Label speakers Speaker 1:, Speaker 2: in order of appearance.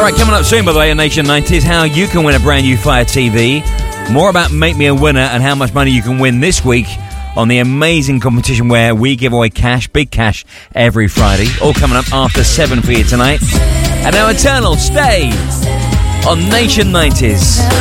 Speaker 1: Right, coming up soon, by the way, on Nation 90s, how you can win a brand new Fire TV. More about Make Me a Winner and how much money you can win this week on the amazing competition where we give away cash, big cash, every Friday. All coming up after 7 for you tonight. And now Eternal, stay on Nation 90s.